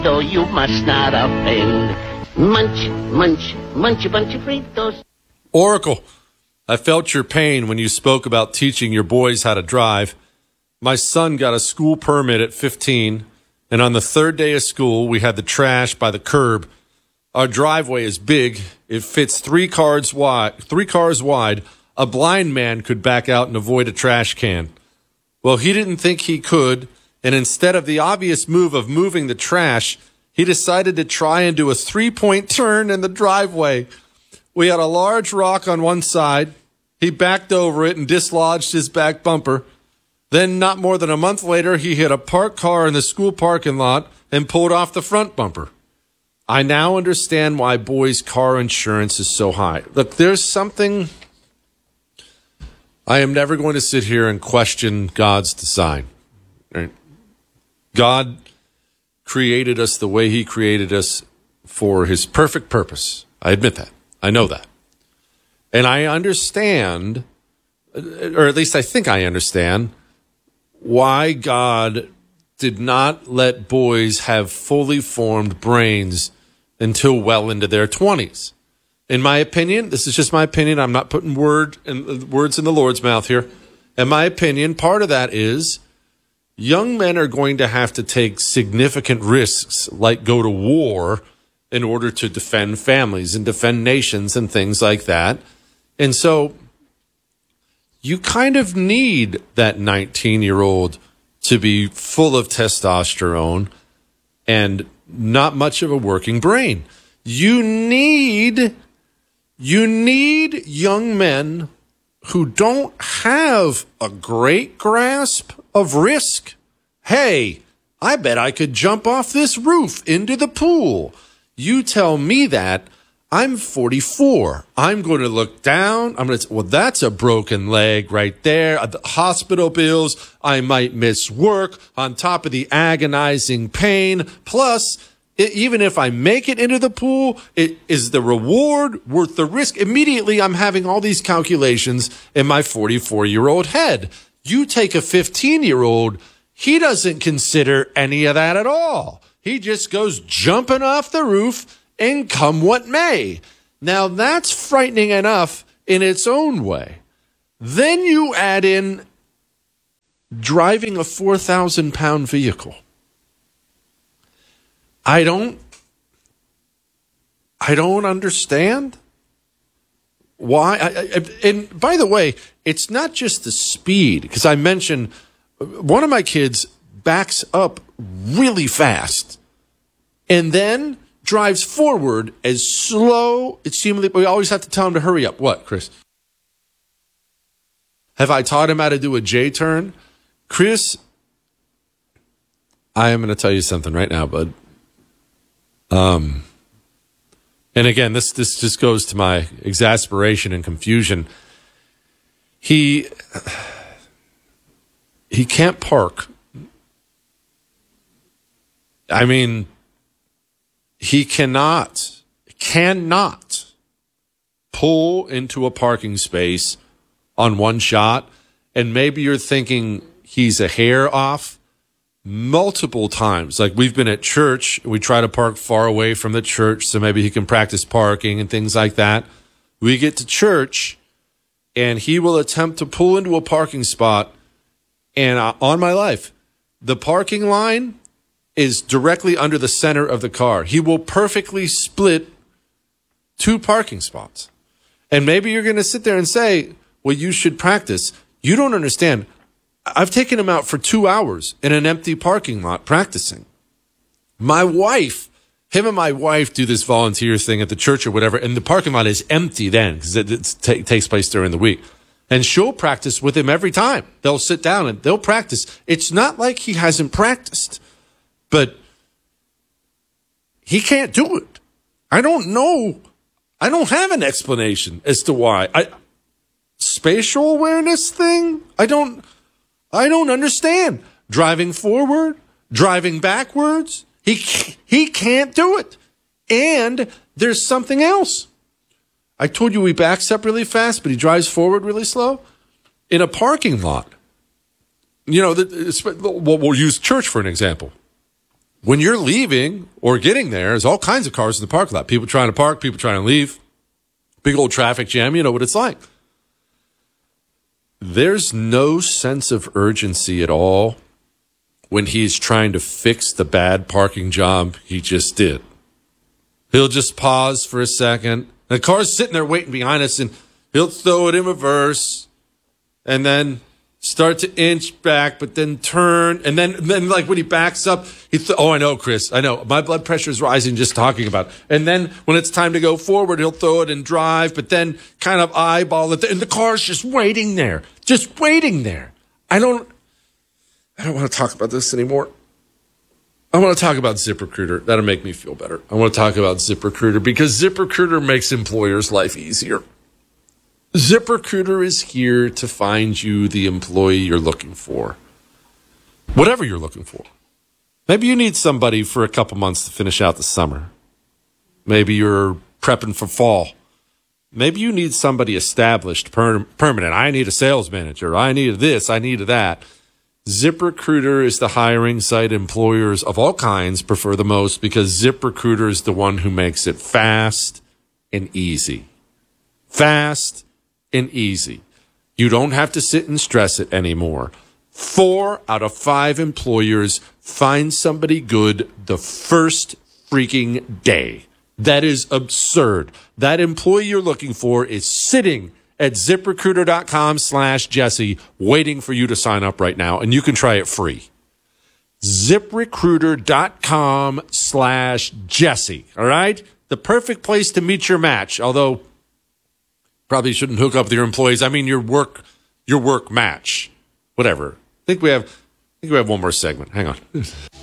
So you must not offend. Munch, munch, munch a bunch of Fritos. Oracle, I felt your pain when you spoke about teaching your boys how to drive. My son got a school permit at 15, and on the third day of school, we had the trash by the curb. Our driveway is big. It fits three cars wide. A blind man could back out and avoid a trash can. Well, he didn't think he could, and instead of the obvious move of moving the trash, he decided to try and do a 3-point turn in the driveway. We had a large rock on one side. He backed over it and dislodged his back bumper. Then, not more than a month later, he hit a parked car in the school parking lot and pulled off the front bumper. I now understand why boys' car insurance is so high. Look, there's something... I am never going to sit here and question God's design. Right? God created us the way he created us for his perfect purpose. I admit that. I know that. And I understand, or at least I think I understand, why God did not let boys have fully formed brains until well into their 20s. In my opinion, this is just my opinion. I'm not putting words in the Lord's mouth here. In my opinion, part of that is young men are going to have to take significant risks, like go to war, in order to defend families and defend nations and things like that. And so you kind of need that 19-year-old to be full of testosterone and not much of a working brain. You need young men who don't have a great grasp of risk. Hey, I bet I could jump off this roof into the pool. You tell me that. I'm 44. I'm going to look down. I'm going to say, well, that's a broken leg right there. The hospital bills. I might miss work on top of the agonizing pain. Plus, even if I make it into the pool, is the reward worth the risk? Immediately, I'm having all these calculations in my 44-year-old head. You take a 15-year-old, he doesn't consider any of that at all. He just goes jumping off the roof and come what may. Now, that's frightening enough in its own way. Then you add in driving a 4,000-pound vehicle. I don't understand why. And by the way, it's not just the speed, because I mentioned one of my kids backs up really fast and then drives forward as slow. It seemingly, we always have to tell him to hurry up. What, Chris? Have I taught him how to do a J-turn? Chris, I am going to tell you something right now, bud. And again, this just goes to my exasperation and confusion. He can't park. I mean, he cannot pull into a parking space on one shot. And maybe you're thinking he's a hair off. Multiple times, like we've been at church, we try to park far away from the church so maybe he can practice parking and things like that. We get to church and he will attempt to pull into a parking spot, and on my life, the parking line is directly under the center of the car. He will perfectly split two parking spots. And maybe you're going to sit there and say, well, you should practice. You don't understand. I've taken him out for 2 hours in an empty parking lot practicing. Him and my wife do this volunteer thing at the church or whatever, and the parking lot is empty then because it takes place during the week. And she'll practice with him every time. They'll sit down and they'll practice. It's not like he hasn't practiced, but he can't do it. I don't know. I don't have an explanation as to why. Spatial awareness thing? I don't understand. Driving forward, driving backwards. He can't do it. And there's something else. I told you he backs up really fast, but he drives forward really slow. In a parking lot, we'll use church for an example. when you're leaving or getting there, there's all kinds of cars in the parking lot. People trying to park, people trying to leave. Big old traffic jam. You know what it's like. There's no sense of urgency at all when he's trying to fix the bad parking job he just did. He'll just pause for a second. The car's sitting there waiting behind us, and he'll throw it in reverse and then start to inch back, but then turn. And then like when he backs up, I know, Chris. I know. My blood pressure is rising just talking about it. And then when it's time to go forward, he'll throw it and drive, but then kind of eyeball it. And the car's just waiting there. Just waiting there. I don't want to talk about this anymore. I want to talk about ZipRecruiter. That'll make me feel better. I want to talk about ZipRecruiter because ZipRecruiter makes employers' life easier. ZipRecruiter is here to find you the employee you're looking for. Whatever you're looking for. Maybe you need somebody for a couple months to finish out the summer. Maybe you're prepping for fall. Maybe you need somebody established, permanent. I need a sales manager. I need this. I need that. ZipRecruiter is the hiring site employers of all kinds prefer the most because ZipRecruiter is the one who makes it fast and easy. Fast and easy. You don't have to sit and stress it anymore. 4 out of 5 employers find somebody good the first freaking day. That is absurd. That employee you're looking for is sitting at ZipRecruiter.com/Jesse waiting for you to sign up right now, and you can try it free. ZipRecruiter.com/Jesse. All right? The perfect place to meet your match, although probably shouldn't hook up with your employees. I mean your work match. Whatever. I think we have one more segment. Hang on.